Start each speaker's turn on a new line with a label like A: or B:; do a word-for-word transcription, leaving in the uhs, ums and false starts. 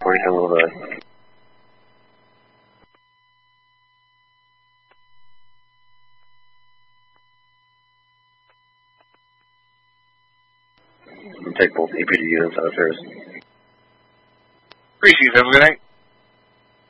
A: forty-seven will die. Take both E P D units out of Paris.
B: Appreciate it. Have a good night.